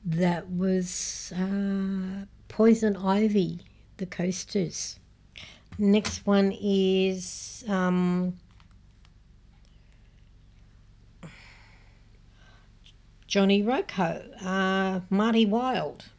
That was Poison Ivy, The Coasters. Next one is Johnny Rocco, Marty Wilde.